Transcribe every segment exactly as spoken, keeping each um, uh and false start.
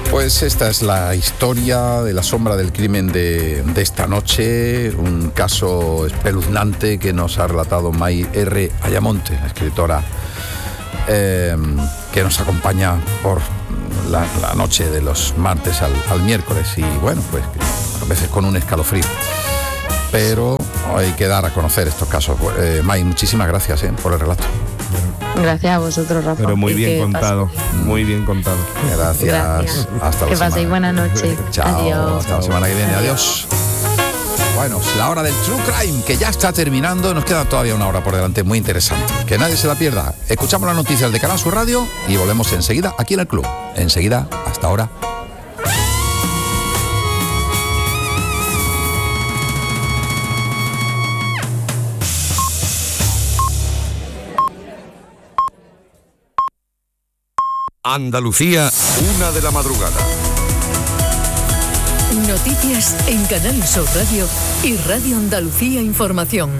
Pues esta es la historia de la sombra del crimen de, de esta noche, un caso espeluznante que nos ha relatado May R. Ayamonte, la escritora eh, que nos acompaña por la, la noche de los martes al, al miércoles, y bueno, pues a veces con un escalofrío, pero hay que dar a conocer estos casos. eh, May, muchísimas gracias eh, por el relato. Gracias a vosotros, Rafa. Pero muy bien contado, pase. muy bien contado. Gracias. Gracias. Hasta la que semana. paséis buena noche. Chao. Adiós. Hasta la semana que viene. Adiós. Bueno, es la hora del True Crime, que ya está terminando. Nos queda todavía una hora por delante muy interesante. Que nadie se la pierda. Escuchamos las noticias de Canal Sur Radio y volvemos enseguida aquí en el club. Enseguida, hasta ahora. Andalucía, una de la madrugada. Noticias en Canal Sur Radio y Radio Andalucía Información.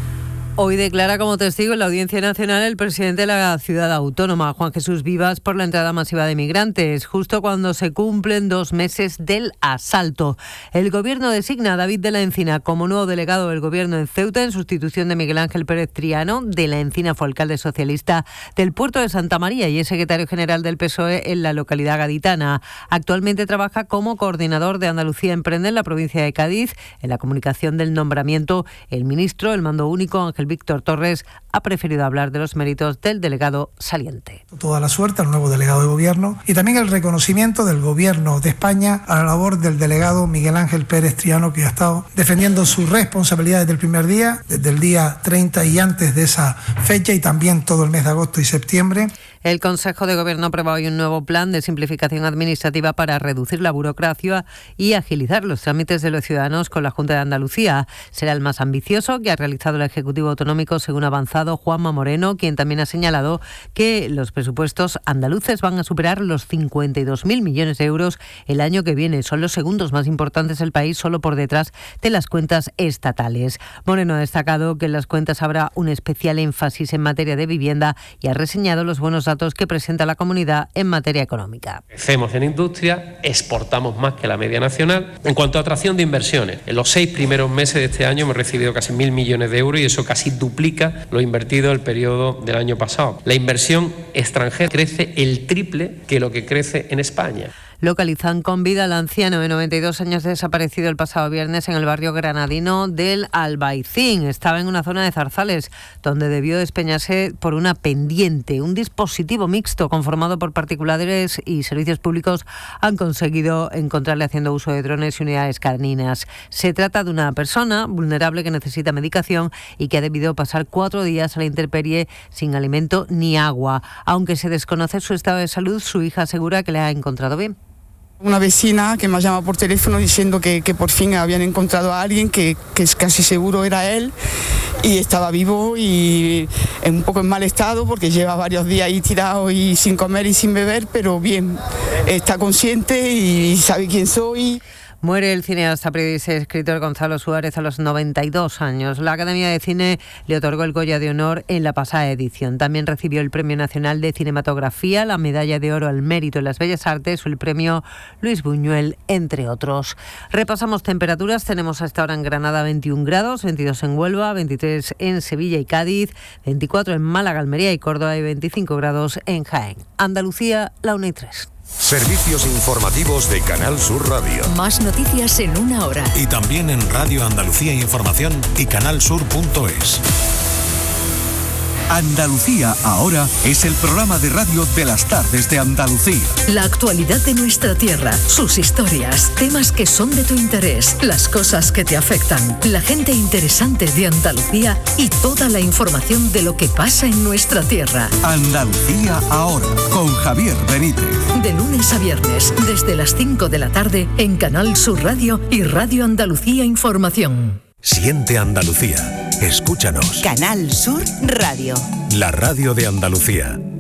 Hoy declara como testigo en la Audiencia Nacional el presidente de la ciudad autónoma, Juan Jesús Vivas, por la entrada masiva de migrantes, justo cuando se cumplen dos meses del asalto. El Gobierno designa a David de la Encina como nuevo delegado del Gobierno en Ceuta, en sustitución de Miguel Ángel Pérez Triano. De la Encina fue alcalde socialista del puerto de Santa María y es secretario general del P S O E en la localidad gaditana. Actualmente trabaja como coordinador de Andalucía Emprende en la provincia de Cádiz. En la comunicación del nombramiento, el ministro, el mando único, Ángel Víctor Torres, ha preferido hablar de los méritos del delegado saliente. Toda la suerte al nuevo delegado de gobierno y también el reconocimiento del gobierno de España a la labor del delegado Miguel Ángel Pérez Triano, que ha estado defendiendo su responsabilidad desde el primer día, desde el día treinta y antes de esa fecha, y también todo el mes de agosto y septiembre. El Consejo de Gobierno aprueba hoy un nuevo plan de simplificación administrativa para reducir la burocracia y agilizar los trámites de los ciudadanos con la Junta de Andalucía. Será el más ambicioso que ha realizado el Ejecutivo Autonómico, según ha avanzado Juanma Moreno, quien también ha señalado que los presupuestos andaluces van a superar los cincuenta y dos mil millones de euros el año que viene. Son los segundos más importantes del país, solo por detrás de las cuentas estatales. Moreno ha destacado que en las cuentas habrá un especial énfasis en materia de vivienda y ha reseñado los buenos datos que presenta la comunidad en materia económica. Crecemos en industria, exportamos más que la media nacional. En cuanto a atracción de inversiones, en los seis primeros meses de este año hemos recibido casi mil millones de euros y eso casi duplica lo invertido el periodo del año pasado. La inversión extranjera crece el triple que lo que crece en España. Localizan con vida al anciano de noventa y dos años desaparecido el pasado viernes en el barrio granadino del Albaicín. Estaba en una zona de zarzales donde debió despeñarse por una pendiente. Un dispositivo mixto conformado por particulares y servicios públicos han conseguido encontrarle haciendo uso de drones y unidades caninas. Se trata de una persona vulnerable que necesita medicación y que ha debido pasar cuatro días a la intemperie sin alimento ni agua. Aunque se desconoce su estado de salud, su hija asegura que le ha encontrado bien. Una vecina que me ha llamado por teléfono diciendo que, que por fin habían encontrado a alguien que, que es casi seguro era él y estaba vivo y un poco en mal estado porque lleva varios días ahí tirado y sin comer y sin beber, pero bien, está consciente y sabe quién soy. Muere el cineasta, periodista y escritor Gonzalo Suárez a los noventa y dos años. La Academia de Cine le otorgó el Goya de Honor en la pasada edición. También recibió el Premio Nacional de Cinematografía, la Medalla de Oro al Mérito en las Bellas Artes o el Premio Luis Buñuel, entre otros. Repasamos temperaturas. Tenemos hasta ahora en Granada veintiún grados, veintidós en Huelva, veintitrés en Sevilla y Cádiz, veinticuatro en Málaga, Almería y Córdoba y veinticinco grados en Jaén. Andalucía, la una y tres. Servicios informativos de Canal Sur Radio. Más noticias en una hora. Y también en Radio Andalucía Información y canalsur punto es. Andalucía Ahora es el programa de radio de las tardes de Andalucía. La actualidad de nuestra tierra, sus historias, temas que son de tu interés, las cosas que te afectan, la gente interesante de Andalucía y toda la información de lo que pasa en nuestra tierra. Andalucía Ahora, con Javier Benítez. De lunes a viernes, desde las cinco de la tarde, en Canal Sur Radio y Radio Andalucía Información. Siente Andalucía. Escúchanos. Canal Sur Radio. La radio de Andalucía.